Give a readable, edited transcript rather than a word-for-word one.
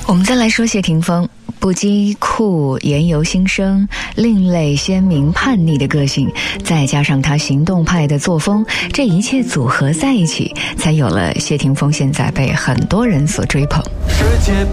我们再来说谢霆锋，不羁酷、言由心生、另类鲜明、叛逆的个性，再加上他行动派的作风，这一切组合在一起，才有了谢霆锋现在被很多人所追捧。 世界